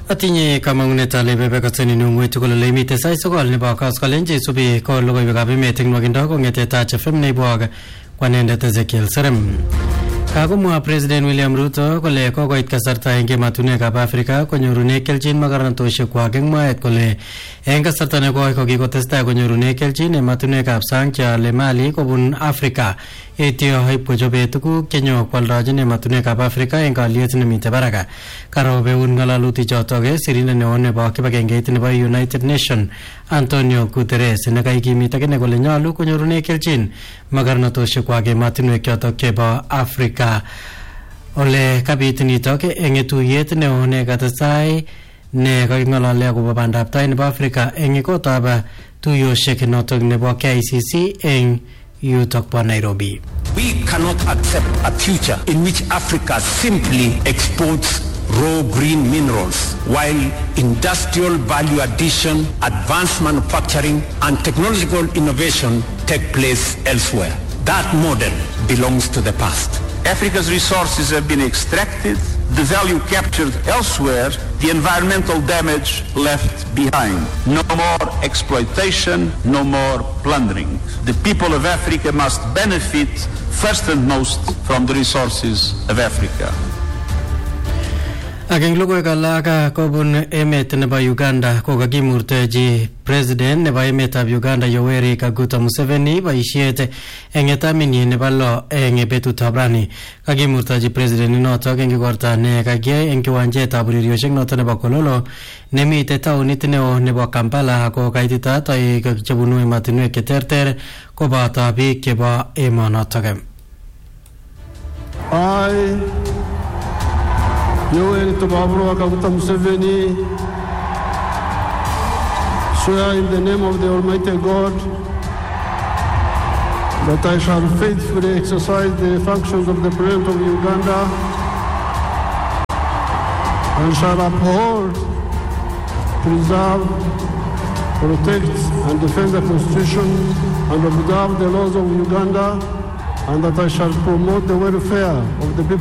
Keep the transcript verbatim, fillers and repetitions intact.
Atinye kamang'unet ale bebekoteni nung'oi tugul ole imite sait sokol nebo koskolen cheisubi ko logoiwekab emet eng nwakindo kong'ete Taach F M neibwok kwanendet Ezekiel Serem. Kagomwa President William Ruto kole kokoit kasarta eng ematunwekab Afrika konyorune kelchin makarnatosiekwak eng mwaet kole eng kasarta nekoi kokikotestai konyorune kelchin ematunwekab sang cheale mali kobun Afrika etyo ip kochobe tuguk chenyo kwaldochin ematunwekab Afrika eng kalyet nemite baraka. Karobeun ng'alalutik sirindet neo nebo kibagengeit nebo United Nation Antonio Guterres nekaikimit akine kole nyolu konyorune kelchin makarnatosiekwak ematunwek chotok chebo Afrika. Ole kabit nitok eng etuyet neo nekatestai ne kaking'olole akobo bandab tai nebo Afrika eng ikotab tuiyosiek notok nebo K I C C eng yutok bo Nairobi. We cannot accept a future in which Africa simply exports raw green minerals while industrial value addition, advanced manufacturing and technological innovation take place elsewhere. That model belongs to the past. Africa's resources have been extracted, the value captured elsewhere, the environmental damage left behind. No more exploitation, no more plundering. The people of Africa must benefit first and most from the resources of Africa. Ageng logoiwek alak kobun emet nebo Uganda kokakimurtechi President nebo emetab Uganda Yoweri Kaguta Museveni boisiet eng etaminyi nebo lo eng betutab rani. Kakimurtechi President notok eng igorta ne kakiyai eng kiwanjetab ureriosiek notok nebo Kololo nemite taunit neo nebo Kampala ako kaitita toek chebunu ematinwek cheterter koboto biik chebo emonotok. I Yoweri Kaguta Museveni swear in the name of the Almighty God that I shall faithfully exercise the functions of the President of Uganda and shall uphold, preserve, protect and defend the Constitution and observe the laws of Uganda, and that I shall promote the welfare of the people